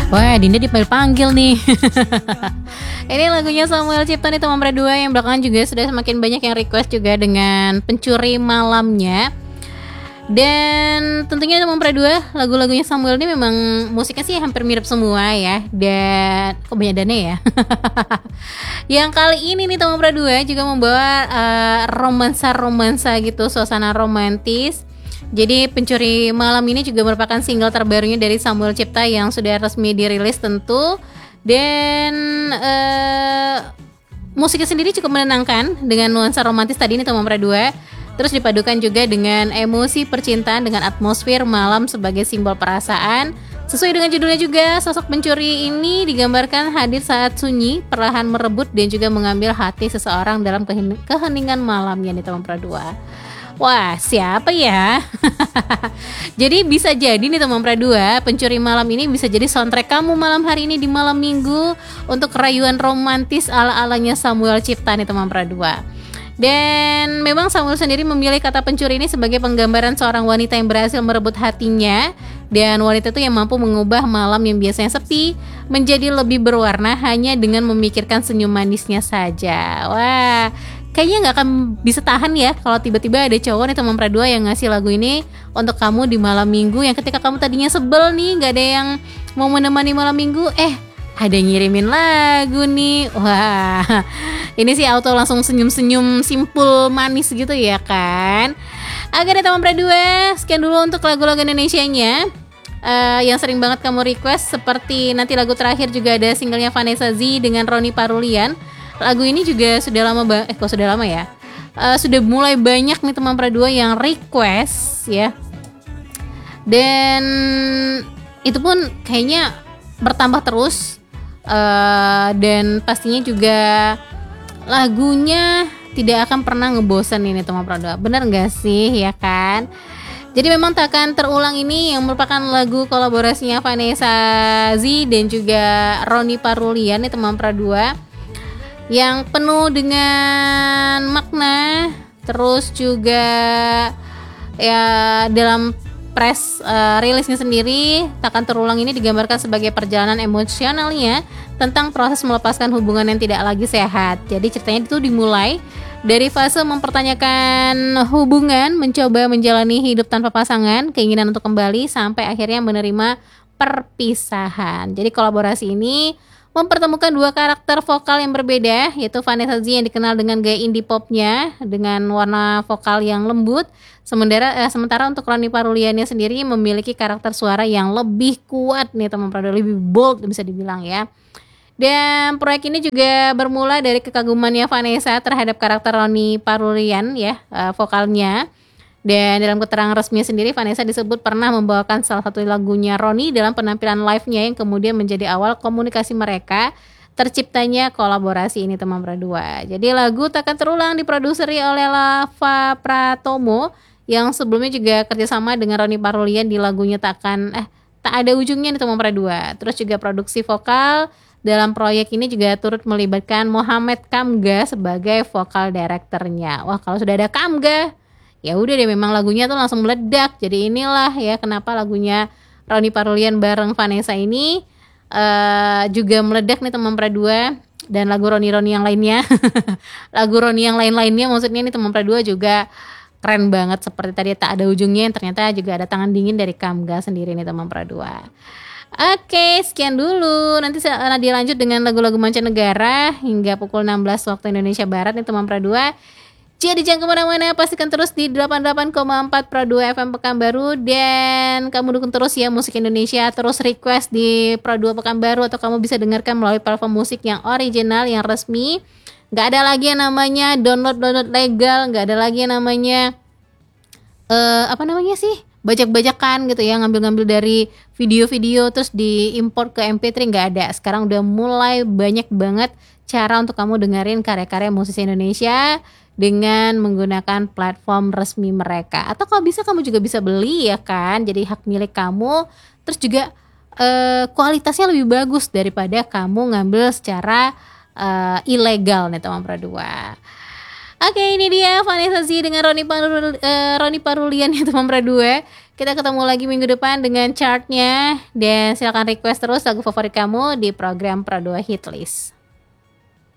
Wah, Dinda dipanggil nih. Ini lagunya Samuel Cipta nih teman Pradua, yang belakangan juga sudah semakin banyak yang request juga dengan Pencuri Malamnya. Dan tentunya teman Pradua, lagu-lagunya Samuel ini memang musiknya sih hampir mirip semua ya. Dan kebanyakannya ya. Yang kali ini nih teman Pradua juga membawa romansa-romansa gitu, suasana romantis. Jadi Pencuri Malam ini juga merupakan single terbarunya dari Samuel Cipta yang sudah resmi dirilis tentu. Dan musiknya sendiri cukup menenangkan dengan nuansa romantis tadi ini teman Pradua. Terus dipadukan juga dengan emosi percintaan dengan atmosfer malam sebagai simbol perasaan. Sesuai dengan judulnya juga, sosok pencuri ini digambarkan hadir saat sunyi, perlahan merebut dan juga mengambil hati seseorang dalam keheningan malamnya nih teman Pradua. Wah, siapa ya? Jadi bisa jadi nih teman Pradua, Pencuri Malam ini bisa jadi soundtrack kamu malam hari ini di malam minggu untuk rayuan romantis ala-alanya Samuel Cipta nih teman Pradua. Dan memang Samuel sendiri memilih kata pencuri ini sebagai penggambaran seorang wanita yang berhasil merebut hatinya. Dan wanita itu yang mampu mengubah malam yang biasanya sepi menjadi lebih berwarna hanya dengan memikirkan senyum manisnya saja. Wah, kayaknya gak akan bisa tahan ya kalau tiba-tiba ada cowok nih teman Pradua yang ngasih lagu ini untuk kamu di malam minggu, yang ketika kamu tadinya sebel nih, gak ada yang mau menemani malam minggu, ada ngirimin lagu nih. Wah, ini sih auto langsung senyum-senyum simpul manis gitu ya kan. Oke deh teman Pradua, sekian dulu untuk lagu-lagu Indonesianya yang sering banget kamu request. Seperti nanti lagu terakhir juga ada singlenya Vanessa Z dengan Roni Parulian. Lagu ini juga sudah lama sudah mulai banyak nih teman Pradua yang request ya. Dan itu pun kayaknya bertambah terus. Dan pastinya juga lagunya tidak akan pernah ngebosan ini teman Pradua. Bener gak sih ya kan? Jadi memang takkan terulang ini yang merupakan lagu kolaborasinya Vanessa Z dan juga Roni Parulian nih teman Pradua, yang penuh dengan makna. Terus juga ya dalam press rilisnya sendiri, Takkan Terulang ini digambarkan sebagai perjalanan emosionalnya tentang proses melepaskan hubungan yang tidak lagi sehat. Jadi ceritanya itu dimulai dari fase mempertanyakan hubungan, mencoba menjalani hidup tanpa pasangan, keinginan untuk kembali, sampai akhirnya menerima perpisahan. Jadi kolaborasi ini mempertemukan dua karakter vokal yang berbeda, yaitu Vanessa Z yang dikenal dengan gaya indie popnya dengan warna vokal yang lembut, sementara untuk Roni Paruliannya sendiri memiliki karakter suara yang lebih kuat nih teman Pradua, lebih bold bisa dibilang ya. Dan proyek ini juga bermula dari kekagumannya Vanessa terhadap karakter Roni Parulian ya, vokalnya. Dan dalam keterangan resminya sendiri, Vanessa disebut pernah membawakan salah satu lagunya Roni dalam penampilan live-nya yang kemudian menjadi awal komunikasi mereka terciptanya kolaborasi ini teman Pradua. Jadi lagu Takkan Terulang diproduseri oleh Lava Pratomo yang sebelumnya juga kerjasama dengan Roni Parulian di lagunya Tak Ada Ujungnya nih teman Pradua. Terus juga produksi vokal dalam proyek ini juga turut melibatkan Muhammad Kamga sebagai vokal direkturnya. Wah, kalau sudah ada Kamga, ya udah deh, memang lagunya tuh langsung meledak. Jadi inilah ya kenapa lagunya Roni Parulian bareng Vanessa ini juga meledak nih teman Pradua. Dan lagu Roni yang lainnya lagu Roni yang lain-lainnya maksudnya nih teman Pradua juga keren banget, seperti tadi Tak Ada Ujungnya yang ternyata juga ada tangan dingin dari Kamga sendiri nih teman Pradua. Oke, sekian dulu. Nanti dilanjut dengan lagu-lagu mancanegara hingga pukul 16 waktu Indonesia Barat nih teman Pradua. Jadi jangan kemana-mana, pastikan terus di 88,4 Pradua FM Pekanbaru. Dan kamu dukung terus ya musik Indonesia, terus request di Pradua Pekanbaru, atau kamu bisa dengarkan melalui platform musik yang original, yang resmi. Gak ada lagi yang namanya download legal, gak ada lagi yang namanya bajak-bajakan gitu ya, ngambil-ngambil dari video-video terus diimport ke MP3, gak ada. Sekarang udah mulai banyak banget cara untuk kamu dengerin karya-karya musisi Indonesia dengan menggunakan platform resmi mereka. Atau kalau bisa kamu juga bisa beli ya kan, jadi hak milik kamu. Terus juga kualitasnya lebih bagus daripada kamu ngambil secara ilegal nih teman Pradua. Oke, ini dia Vanessa Z dengan Roni Parulian ya teman Pradua. Kita ketemu lagi minggu depan dengan chartnya. Dan silakan request terus lagu favorit kamu di program Pro 2 Hitlist.